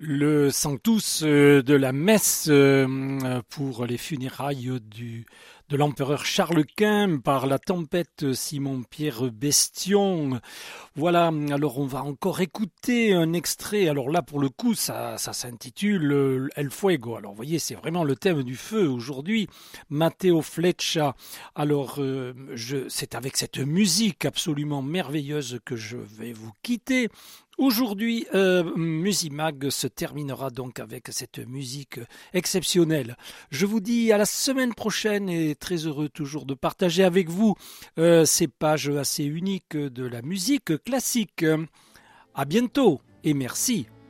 Le Sanctus de la messe pour les funérailles de l'empereur Charles Quint par la tempête Simon-Pierre Bestion. Voilà, alors on va encore écouter un extrait. Alors là, pour le coup, ça s'intitule El Fuego. Alors vous voyez, c'est vraiment le thème du feu aujourd'hui. Matteo Fleccia. Alors, c'est avec cette musique absolument merveilleuse que je vais vous quitter. Aujourd'hui, Musimag se terminera donc avec cette musique exceptionnelle. Je vous dis à la semaine prochaine et très heureux toujours de partager avec vous ces pages assez uniques de la musique classique. À bientôt et merci.